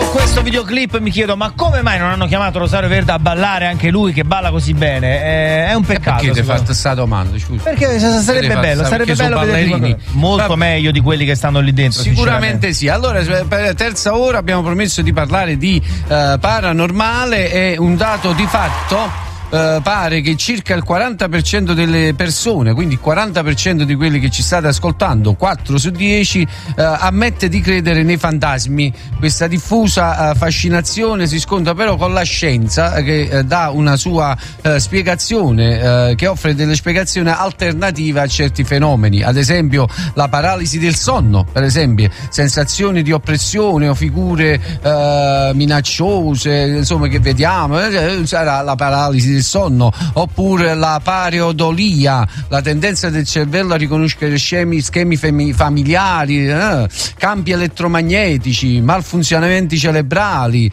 questo videoclip mi chiedo, ma come mai non hanno chiamato Rosario Verde a ballare anche lui, che balla così bene? È un peccato. Perché ti fa questa domanda? Scusa. Perché sarebbe bello ballerini molto meglio di quelli che stanno lì dentro. Sicuramente sì. Allora, per la terza ora abbiamo promesso di parlare di paranormale, e un dato di fatto. Pare che circa il 40% delle persone, quindi il 40% di quelli che ci state ascoltando, 4 su 10, ammette di credere nei fantasmi. Questa diffusa fascinazione si scontra però con la scienza, che dà una sua spiegazione, che offre delle spiegazioni alternative a certi fenomeni, ad esempio la paralisi del sonno, per esempio sensazioni di oppressione o figure minacciose, insomma, che vediamo, sarà la paralisi del sonno, oppure la pareidolia, la tendenza del cervello a riconoscere schemi familiari, campi elettromagnetici, malfunzionamenti cerebrali.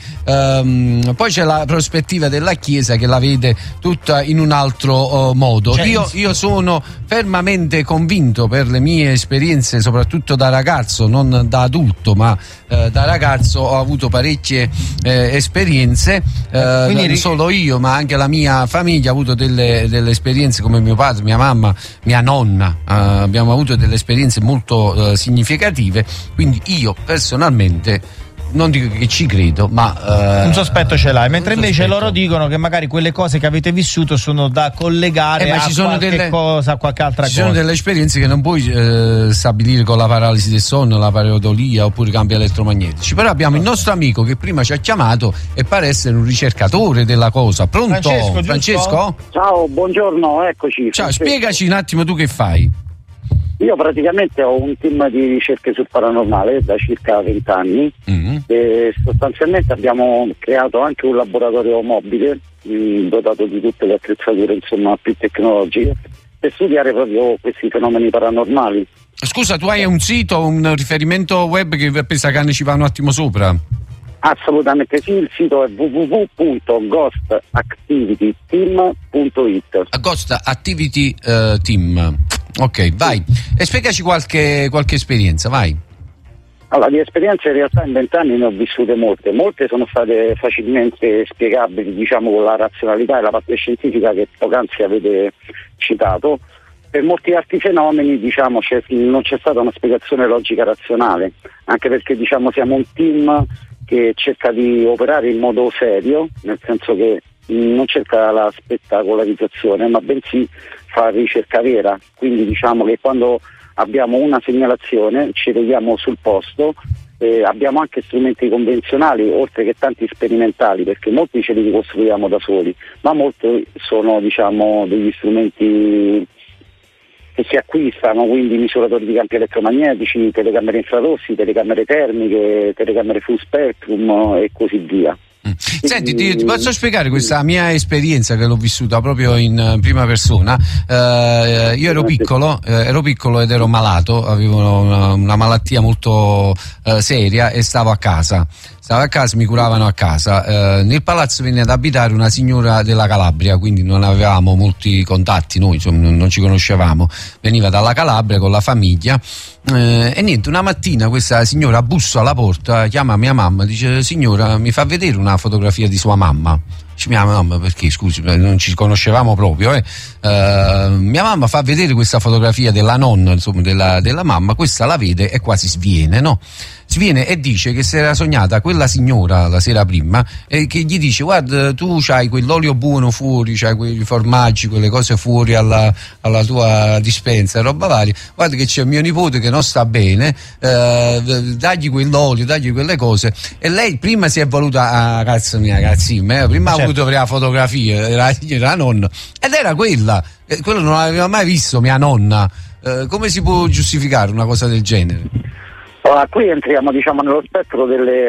Poi c'è la prospettiva della Chiesa, che la vede tutta in un altro modo. Io sono fermamente convinto, per le mie esperienze, soprattutto da ragazzo, non da adulto, ma da ragazzo ho avuto parecchie esperienze, non solo io, ma anche la mia famiglia ha avuto delle esperienze, come mio padre, mia mamma, mia nonna, abbiamo avuto delle esperienze molto significative, quindi io personalmente non dico che ci credo, ma un sospetto ce l'hai, mentre invece loro dicono che magari quelle cose che avete vissuto sono da collegare a qualche cosa, a qualche altra cosa. Ci sono delle esperienze che non puoi stabilire con la paralisi del sonno, la pareidolia oppure campi elettromagnetici, però abbiamo il nostro amico che prima ci ha chiamato e pare essere un ricercatore della cosa. Pronto? Francesco? Ciao, buongiorno, eccoci. Ciao, spiegaci un attimo tu che fai. Io praticamente ho un team di ricerche sul paranormale da circa 20 anni e sostanzialmente abbiamo creato anche un laboratorio mobile dotato di tutte le attrezzature, insomma, più tecnologiche, per studiare proprio questi fenomeni paranormali. Scusa, tu hai un sito, un riferimento web che pensa che ci va un attimo sopra? Assolutamente sì, il sito è www.ghostactivityteam.it. Ghost Activity Team. Ok, vai. E spiegaci qualche esperienza, vai. Allora, di esperienze in realtà in 20 anni ne ho vissute molte sono state facilmente spiegabili, diciamo, con la razionalità e la parte scientifica che poc'anzi avete citato. Per molti altri fenomeni, diciamo, non c'è stata una spiegazione logica razionale, anche perché, diciamo, siamo un team che cerca di operare in modo serio, nel senso che non cerca la spettacolarizzazione, ma bensì fa ricerca vera. Quindi diciamo che quando abbiamo una segnalazione ci troviamo sul posto, abbiamo anche strumenti convenzionali oltre che tanti sperimentali, perché molti ce li ricostruiamo da soli, ma molti sono, diciamo, degli strumenti che si acquistano, quindi misuratori di campi elettromagnetici, telecamere infrarossi, telecamere termiche, telecamere full spectrum e così via. Senti, ti posso spiegare questa mia esperienza che l'ho vissuta proprio in prima persona. Io ero piccolo ed ero malato, avevo una malattia molto seria e stavo a casa, mi curavano a casa. Nel palazzo venne ad abitare una signora della Calabria, quindi non avevamo molti contatti, noi insomma, non ci conoscevamo, veniva dalla Calabria con la famiglia. E niente, una mattina questa signora bussa alla porta, chiama mia mamma, dice: signora, mi fa vedere una fotografia di sua mamma? Dice: mia mamma, perché? Scusi, non ci conoscevamo proprio. Mia mamma fa vedere questa fotografia della nonna, insomma, della mamma. Questa la vede e quasi sviene, no? Sviene e dice che si era sognata quella signora la sera prima e che gli dice: guarda, tu c'hai quell'olio buono fuori, c'hai quei formaggi, quelle cose fuori alla tua dispensa, roba varia, guarda che c'è mio nipote che non sta bene, dagli quell'olio, dagli quelle cose. E lei prima si è voluta, cazzo mia, prima ha voluto vedere la fotografia, era la nonna, ed era quello non l'aveva mai visto mia nonna. Come si può giustificare una cosa del genere? Allora, qui entriamo, diciamo, nello spettro delle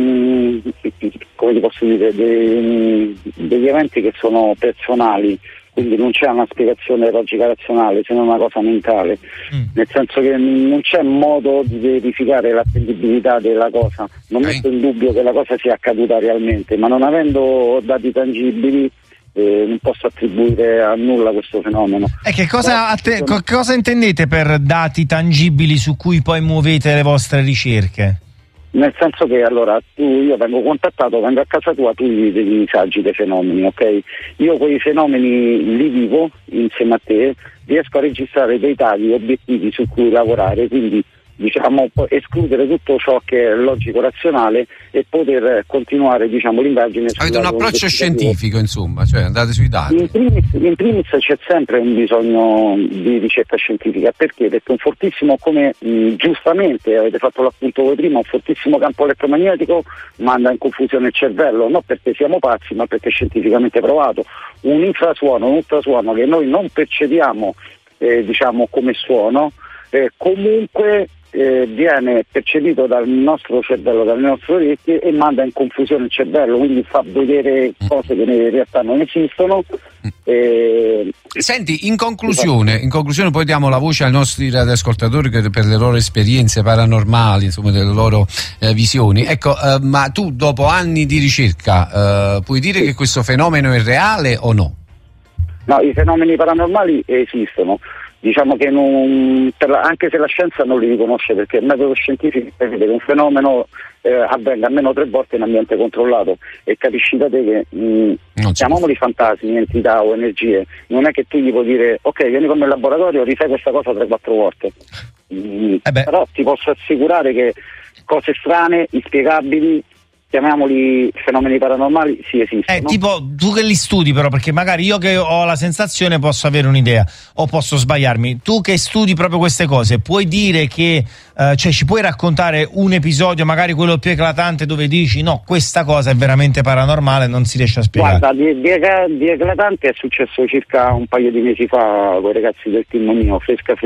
come ti posso dire, degli eventi che sono personali, quindi non c'è una spiegazione logica razionale, se non una cosa mentale, nel senso che non c'è modo di verificare l'attendibilità della cosa. Non metto in dubbio che la cosa sia accaduta realmente, ma non avendo dati tangibili non posso attribuire a nulla questo fenomeno. E che cosa intendete per dati tangibili su cui poi muovete le vostre ricerche? Nel senso che allora io vengo contattato, vengo a casa tua, tu mi devi i saggi dei fenomeni, ok? Io quei fenomeni li vivo insieme a te, riesco a registrare dei tagli obiettivi su cui lavorare, quindi diciamo escludere tutto ciò che è logico razionale e poter continuare l'indagine. Avete un approccio scientifico, insomma, cioè andate sui dati. In primis c'è sempre un bisogno di ricerca scientifica, perché un fortissimo, come giustamente avete fatto l'appunto voi prima, un fortissimo campo elettromagnetico manda in confusione il cervello, non perché siamo pazzi ma perché è scientificamente provato. Un infrasuono, un ultrasuono che noi non percepiamo come suono, comunque viene percepito dal nostro cervello, dalle nostre orecchie, e manda in confusione il cervello, quindi fa vedere cose che in realtà non esistono. Senti, in conclusione poi diamo la voce ai nostri radioascoltatori per le loro esperienze paranormali, insomma, delle loro visioni. Ecco, ma tu dopo anni di ricerca puoi dire che questo fenomeno è reale o no? No, i fenomeni paranormali esistono. Diciamo che anche se la scienza non li riconosce, perché il metodo scientifico prevede che un fenomeno avvenga almeno 3 volte in ambiente controllato, e capisci da te che chiamiamoli fantasmi, entità o energie, non è che tu gli puoi dire ok, vieni con me in laboratorio, rifai questa cosa 3-4 volte. Però ti posso assicurare che cose strane, inspiegabili, chiamiamoli fenomeni paranormali, sì, esistono. Tipo, tu che li studi però, perché magari io che ho la sensazione posso avere un'idea o posso sbagliarmi. Tu che studi proprio queste cose, puoi dire che ci puoi raccontare un episodio, magari quello più eclatante, dove dici no, questa cosa è veramente paranormale, non si riesce a spiegare? Guarda, di eclatante è successo circa un paio di mesi fa con i ragazzi del team mio, fresca.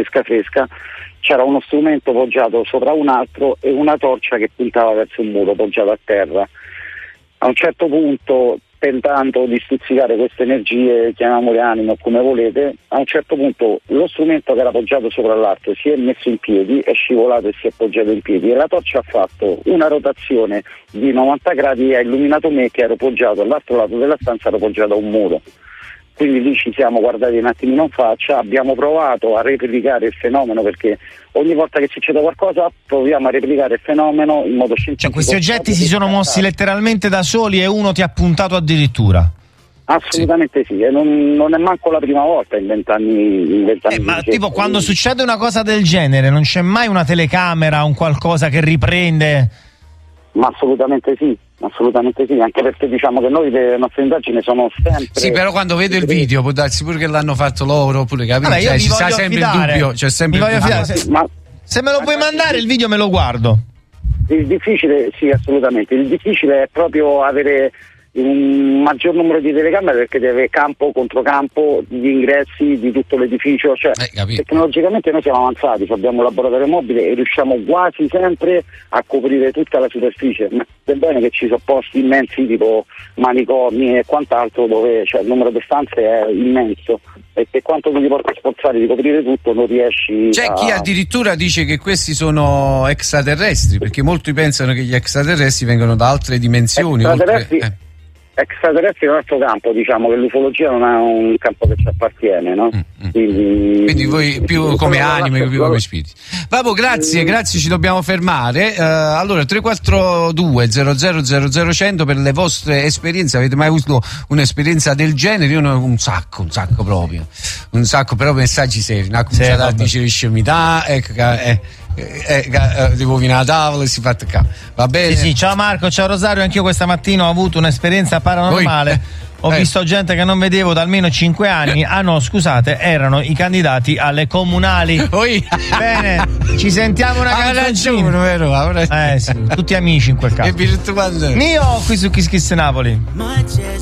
C'era uno strumento poggiato sopra un altro e una torcia che puntava verso un muro poggiato a terra. A un certo punto, tentando di stuzzicare queste energie, chiamiamole anime o come volete, a un certo punto lo strumento che era poggiato sopra l'altro si è messo in piedi, è scivolato e si è poggiato in piedi, e la torcia ha fatto una rotazione di 90 gradi e ha illuminato me che ero poggiato all'altro lato della stanza, ero poggiato a un muro. Quindi lì ci siamo guardati un attimino in faccia, abbiamo provato a replicare il fenomeno, perché ogni volta che succede qualcosa proviamo a replicare il fenomeno in modo scientifico. Cioè questi oggetti si sono mossi letteralmente da soli e uno ti ha puntato addirittura? Assolutamente sì, e non è manco la prima volta in 20 anni. Ma tipo, quando succede una cosa del genere non c'è mai una telecamera, un qualcosa che riprende? Ma assolutamente sì, anche perché diciamo che noi le nostre indagini sono sempre... Sì, però quando vedo il video può darsi pure che l'hanno fatto loro, oppure capito? Vabbè, ci sta sempre il dubbio, c'è sempre il dubbio. Se me lo puoi mandare il video me lo guardo. Il difficile, sì, assolutamente, il difficile è proprio avere un maggior numero di telecamere, perché deve campo, controcampo, gli ingressi di tutto l'edificio, cioè tecnologicamente noi siamo avanzati, abbiamo un laboratorio mobile e riusciamo quasi sempre a coprire tutta la superficie, ma è bene che ci sono posti immensi tipo manicomi e quant'altro, dove il numero di stanze è immenso, e per quanto tu ti porti a sforzare di coprire tutto non riesci. C'è chi addirittura dice che questi sono extraterrestri, perché molti pensano che gli extraterrestri vengono da altre dimensioni. Extraterrestri è un altro campo, diciamo che l'ufologia non è un campo che ci appartiene, no? Quindi voi più come anime, più come spiriti. Vabbè, grazie, ci dobbiamo fermare. Allora 342 00 100 per le vostre esperienze. Avete mai avuto un'esperienza del genere? Io un sacco proprio. Un sacco, però messaggi seri, no? Cominciate a dire scemità, devo venire alla tavola e si fa attaccare. Va bene? Sì, ciao Marco, ciao Rosario, anch'io questa mattina ho avuto un'esperienza paranormale. Ho visto gente che non vedevo da almeno 5 anni. Ah no, scusate, erano i candidati alle comunali. Bene, ci sentiamo una canzoncina. Vero? Sì, tutti amici in quel caso. E virtualmente. Mio qui su Kiss Kiss Napoli.